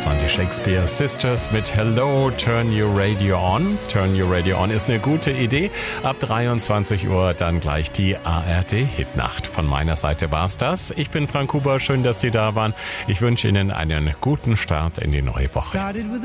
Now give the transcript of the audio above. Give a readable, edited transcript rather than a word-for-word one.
waren die Shakespeare Sisters mit Hello, Turn Your Radio On. Turn Your Radio On ist eine gute Idee. Ab 23 Uhr dann gleich die ARD-Hitnacht. Von meiner Seite war's das. Ich bin Frank Huber, schön, dass Sie da waren. Ich wünsche Ihnen einen guten Start in die neue Woche.